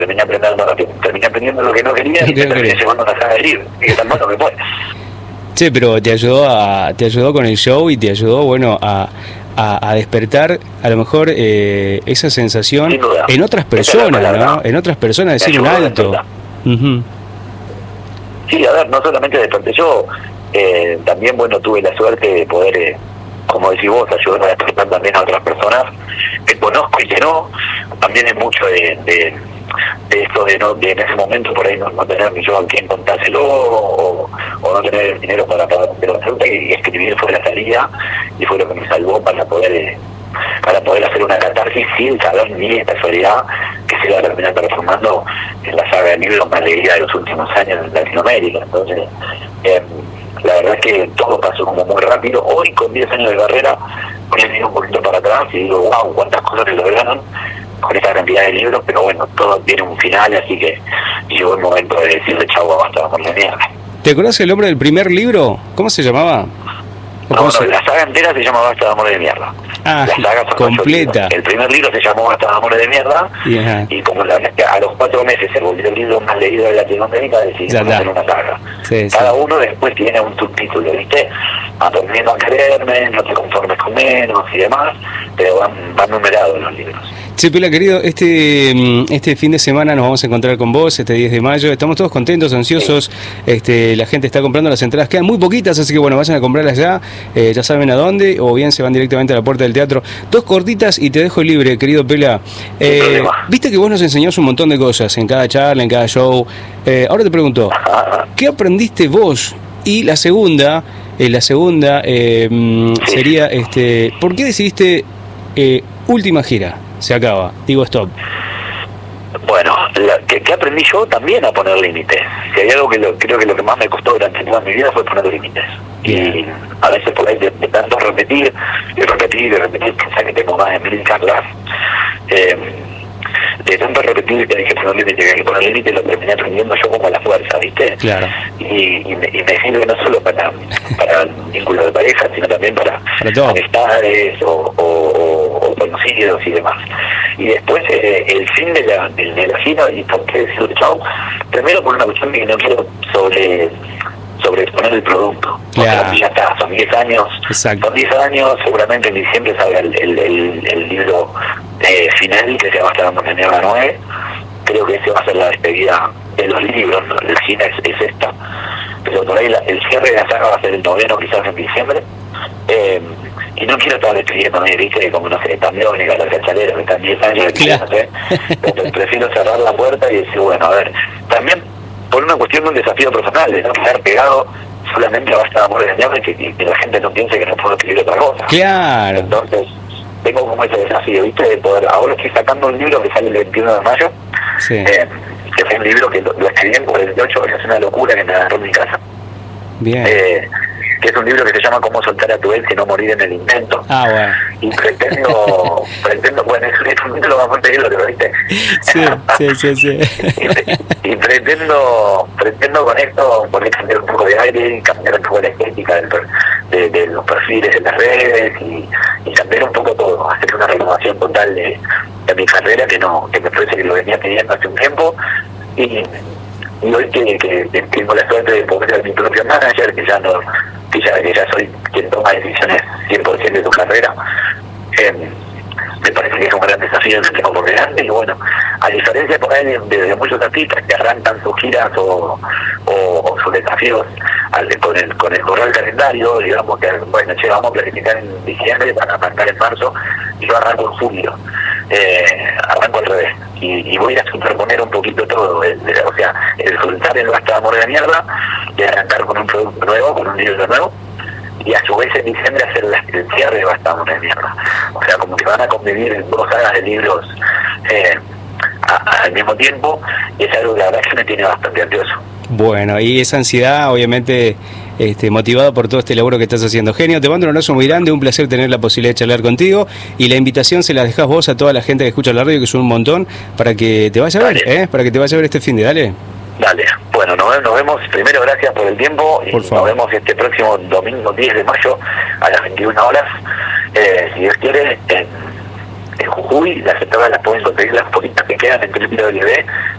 terminé aprendiendo lo que no quería y me terminé llevando una saga de libros, y que tan bueno que fue. Sí, pero te ayudó con el show y te ayudó, bueno, a despertar a lo mejor esa sensación en otras personas, ¿no? En otras personas, decir un alto. Uh-huh. Sí, a ver, no solamente desperté yo, también, bueno, tuve la suerte de poder, como decís vos, ayudar a despertar también a otras personas que conozco y que no. También es mucho de esto de en ese momento por ahí no tener ni yo a quien contárselo o no tener el dinero para pagar un terapeuta, y escribir fue la salida y fue lo que me salvó para poder hacer una catarsis sin saber ni de casualidad que se iba a terminar transformando en la saga de libros más leída de los últimos años en Latinoamérica. Entonces, la verdad es que todo pasó como muy rápido. Hoy, con 10 años de carrera, voy a mirar un poquito para atrás y digo, wow, cuántas cosas que lograron con esta cantidad de libros, pero bueno, todo tiene un final, así que llegó el momento de decirle chau, basta, por la mierda. ¿Te acordás el nombre del primer libro? ¿Cómo se llamaba? No, la saga entera se llama Basta de Amores de Mierda. Ah, la saga completa. El primer libro se llamó Basta de Amores de Mierda, y como a los 4 meses se volvió el libro más leído de Latinoamérica, decidimos hacer una saga. Sí, cada uno después tiene un subtítulo, ¿viste? Aprendiendo a quererme, no te conformes con menos y demás, pero van numerados los libros. Che, Pela, querido, este fin de semana nos vamos a encontrar con vos, este 10 de mayo. Estamos todos contentos, ansiosos. Sí. La gente está comprando las entradas. Quedan muy poquitas, así que bueno, vayan a comprarlas ya. Ya saben a dónde, o bien se van directamente a la puerta del teatro. 2 cortitas y te dejo libre, querido Pela. Viste que vos nos enseñás un montón de cosas en cada charla, en cada show. Ahora te pregunto, ¿qué aprendiste vos? Y la segunda sería, ¿por qué decidiste última gira? Se acaba, digo stop. Bueno, ¿qué aprendí yo? También a poner límites. Si hay algo que creo que lo que más me costó durante toda mi vida fue poner límites. Y a veces por ahí de tanto repetir, pensar que tengo más de 1000 charlas, de tanto repetir que hay que poner límites, lo terminé aprendiendo yo como a la fuerza, ¿viste? Claro. Y me sirve no solo para vínculos de pareja, sino también para amistades o conocidos y demás. Y después el fin de la gira, y por qué decir chau, primero por una cuestión de que no quiero sobreexponer el producto. Claro. Ya está, son 10 años. Exacto. Son 10 años, seguramente en diciembre salga el libro final que se va a estar dando en enero 9. Creo que ese va a ser la despedida de los libros, ¿no? El cine es esta. Pero por ahí el cierre de la saga va a ser el 9, quizás en diciembre. Y no quiero estar despidiéndome, ¿viste? Como no sé, también ni la cachalera, que están 10 años de claro. No sé. Prefiero cerrar la puerta y decir, bueno, a ver, también por una cuestión de un desafío personal, de no quedar pegado solamente a Basta de Amores de Mierda y que la gente no piense que no puedo escribir otra cosa. Claro. Entonces, tengo como ese desafío, ¿viste? De poder, ahora estoy sacando un libro que sale el 21 de mayo, sí. Que fue un libro que lo escribí en 48 horas, es una locura que me agarró en mi casa. Bien. Que es un libro que se llama Cómo soltar a tu ex y no morir en el intento. Ah, bueno. Y pretendo, bueno, es un título bastante libro, ¿lo viste? Sí. Y pretendo con esto poder cambiar un poco de aire, cambiar un poco la estética de los perfiles de las redes y cambiar un poco todo, hacer una renovación total de mi carrera que me parece que lo venía pidiendo hace un tiempo. Y hoy que tengo la suerte de poder ser mi propio manager, que ya soy quien toma decisiones 100% de tu carrera, me parece que es un gran desafío que tengo por delante. Y bueno, a diferencia por ahí de muchos artistas que arrancan sus giras o sus desafíos con el correo del calendario, digamos que bueno, vamos a planificar en diciembre para arrancar en marzo, y yo arranco en julio. Arranco al revés y voy a superponer un poquito todo, o sea, el soltar el Basta de Amor de Mierda y arrancar con un producto nuevo, con un libro nuevo, y a su vez en diciembre hacer el cierre de Basta de Amor de Mierda. O sea, como que van a convivir 2 sagas de libros al mismo tiempo, y es algo que la verdad que me tiene bastante ansioso. Bueno, y esa ansiedad obviamente motivado por todo este laburo que estás haciendo. Genio, te mando un abrazo muy grande, un placer tener la posibilidad de charlar contigo, y la invitación se la dejás vos a toda la gente que escucha la radio, que son un montón, para que te vaya a ver, para que te vaya a ver este fin de, dale. Bueno, nos vemos, primero gracias por el tiempo, y nos vemos este próximo domingo 10 de mayo a las 21 horas, si Dios quiere, en Jujuy. Las entradas las pueden conseguir, las poquitas que quedan, en